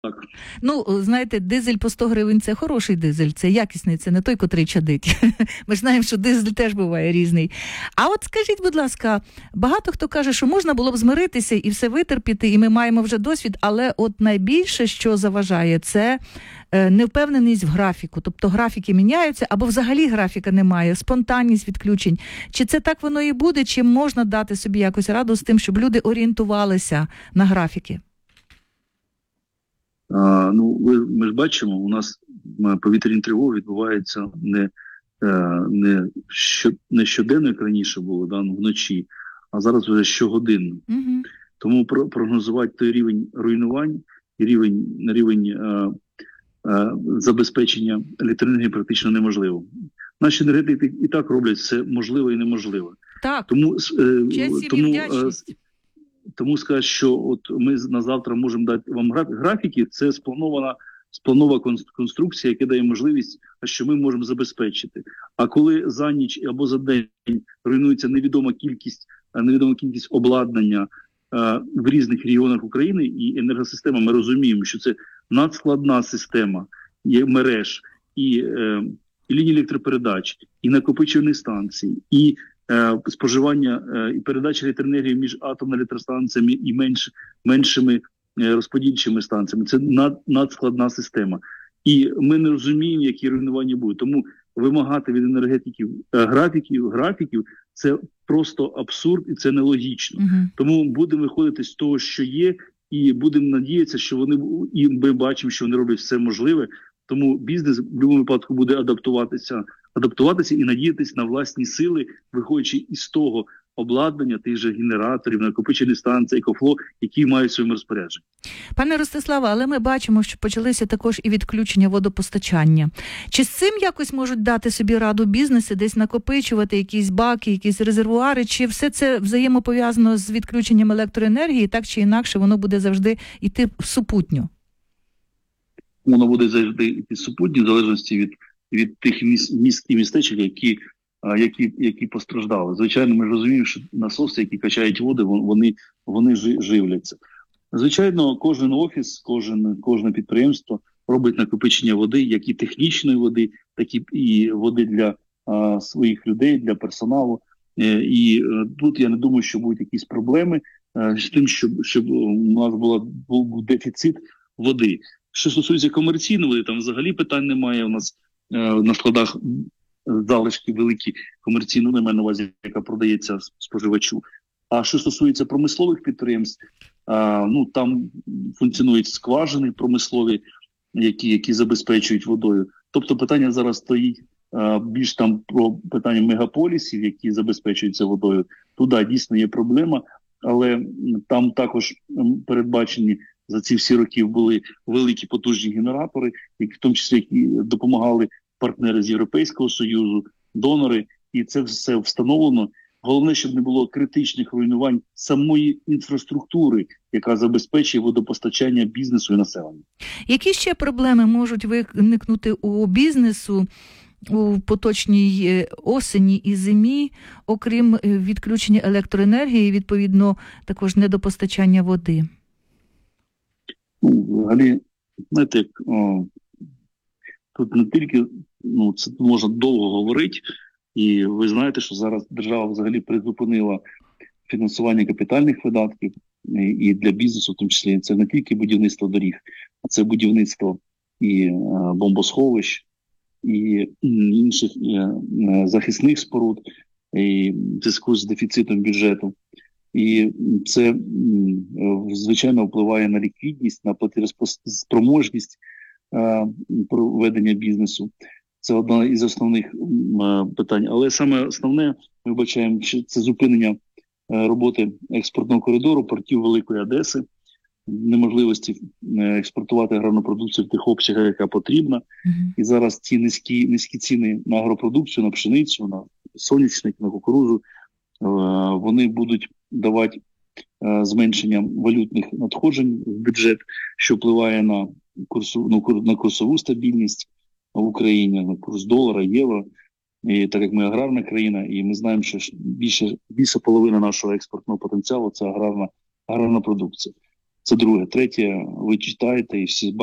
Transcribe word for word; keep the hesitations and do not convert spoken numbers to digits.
Так. Ну, знаєте, дизель по сто гривень – це хороший дизель, це якісний, це не той, котрий чадить. Ми ж знаємо, що дизель теж буває різний. А от скажіть, будь ласка, багато хто каже, що можна було б змиритися і все витерпіти, і ми маємо вже досвід, але от найбільше, що заважає, це невпевненість в графіку. Тобто графіки міняються, або взагалі графіка немає, спонтанність відключень. Чи це так воно і буде, чи можна дати собі якось раду з тим, щоб люди орієнтувалися на графіки? А, ну, ви, ми ж бачимо, у нас повітряні тривоги відбуваються не, не, що, не щоденно, як раніше було, да, вночі, а зараз вже щогодинно. Угу. Тому про, прогнозувати той рівень руйнувань і рівень, рівень а, а, забезпечення електроенергії практично неможливо. Наші енергетики і так роблять все можливе і неможливе. Так, тому, честь тому, і вдячність. Тому сказати, що от ми на завтра можемо дати вам графіки, це спланована, спланована конструкція, яка дає можливість, що ми можемо забезпечити. А коли за ніч або за день руйнується невідома кількість, невідома кількість обладнання а, в різних регіонах України і енергосистема, ми розуміємо, що це надскладна система, є мереж, і, е, і лінії електропередач, і накопичувальні станції, і споживання і передача електроенергії між атомними електростанціями і менш, меншими розподільчими станціями. Це над, надскладна система. І ми не розуміємо, які руйнування будуть. Тому вимагати від енергетиків графіків, графіків – це просто абсурд і це нелогічно. Uh-huh. Тому будемо виходити з того, що є, і будемо надіятися, що вони, і ми бачимо, що вони роблять все можливе. Тому бізнес в будь-якому випадку буде адаптуватися, адаптуватися і надіятися на власні сили, виходячи із того обладнання, тих же генераторів, накопичувальних станцій, екофло, які мають в своєму розпорядженні. Пане Ростиславе, але ми бачимо, що почалися також і відключення водопостачання. Чи з цим якось можуть дати собі раду бізнеси, десь накопичувати якісь баки, якісь резервуари, чи все це взаємопов'язано з відключенням електроенергії, так чи інакше воно буде завжди йти супутньо? Воно буде завжди йти супутньо, в залежності від, від тих міст, міст і містечок, які, які, які постраждали. Звичайно, ми розуміємо, що насоси, які качають води, вони, вони живляться. Звичайно, кожен офіс, кожен, кожне підприємство робить накопичення води, як і технічної води, так і, і води для а, своїх людей, для персоналу. Е, і е, тут я не думаю, що будуть якісь проблеми е, з тим, щоб, щоб у нас була, був дефіцит води. Що стосується комерційної води, там взагалі питань немає. У нас е, на складах залишки великі комерційної, немає на увазі, яка продається споживачу. А що стосується промислових підприємств, е, ну там функціонують скважини промислові, які, які забезпечують водою. Тобто питання зараз стоїть е, більш там про питання мегаполісів, які забезпечуються водою. Туди дійсно є проблема, але там також передбачені за ці всі роки були великі потужні генератори, які в тому числі які допомагали партнери з Європейського Союзу, донори, і це все встановлено. Головне, щоб не було критичних руйнувань самої інфраструктури, яка забезпечує водопостачання бізнесу і населення. Які ще проблеми можуть виникнути у бізнесу у поточній осені і зимі, окрім відключення електроенергії і, відповідно, також недопостачання води? Ну, взагалі, знаєте, як, о, тут не тільки, ну, це можна довго говорити, і ви знаєте, що зараз держава взагалі призупинила фінансування капітальних видатків і, і для бізнесу, в тому числі, це не тільки будівництво доріг, а це будівництво і е, бомбосховищ, і інших і, е, захисних споруд, і в зв'язку з дефіцитом бюджету. І це, звичайно, впливає на ліквідність, на платежоспроможність проведення бізнесу. Це одна із основних питань. Але саме основне, ми бачимо, що це зупинення роботи експортного коридору портів Великої Одеси, неможливості експортувати аграрну продукцію в тих обсягах, яка потрібна. Mm-hmm. І зараз ці низькі, низькі ціни на агропродукцію, на пшеницю, на соняшник, на кукурудзу, вони будуть давати зменшення валютних надходжень в бюджет, що впливає на, курсу, на курсову стабільність в Україні, на курс долара, євро. І так як ми аграрна країна, і ми знаємо, що більше, більше половина нашого експортного потенціалу – це аграрна, аграрна продукція. Це друге. Третє, ви читаєте і всі